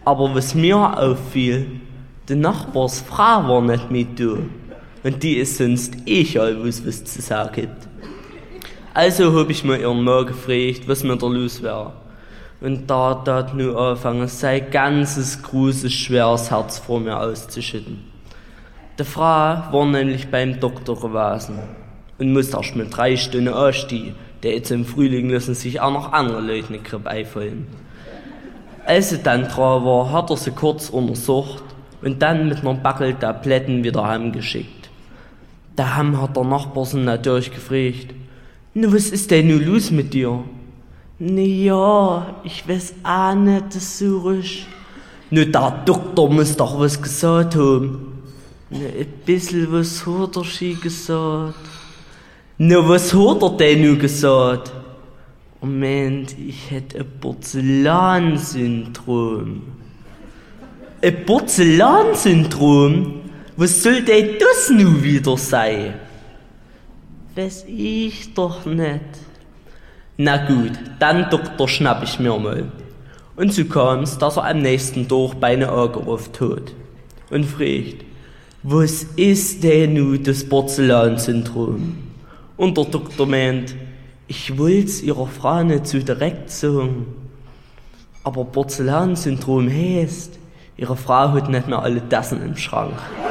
Aber was mir auffiel, die Nachbarsfrau war nicht mit da. Und die ist sonst egal, was zu sagen gibt. Also hab ich mir ihren Mann gefragt, was mir da los wäre. Und da hat nun angefangen, sein ganzes großes, schweres Herz vor mir auszuschütten. Die Frau war nämlich beim Doktor gewesen und musste erst mit 3 Stunden anstehen. Der jetzt im Frühling müssen sich auch noch andere Leute eine Grippe einfallen. Als sie dann dran war, hat er sie kurz untersucht und dann mit einer Backel Tabletten wieder heimgeschickt. Daheim hat der Nachbar sie natürlich gefragt, »Na, was ist denn nun los mit dir?« »Na ja, ich weiß auch nicht so richtig.« »Na, der Doktor muss doch was gesagt haben.« »Na, ein bisschen was hat er schon gesagt.« »Na, was hat er denn nun gesagt?« »Moment, ich hätte ein Porzellansyndrom.« »Ein Porzellansyndrom? Was soll denn das nun wieder sein?« »Weiß ich doch nicht.« »Na gut, dann Doktor schnapp ich mir mal.« Und so kam's, dass er am nächsten Tag bei einer angerufen hat und fragt, was ist denn nun das Porzellansyndrom? Und der Doktor meint, ich wollt's ihrer Frau nicht so direkt sagen. Aber Porzellansyndrom heißt, ihre Frau hat nicht mehr alle Tassen im Schrank.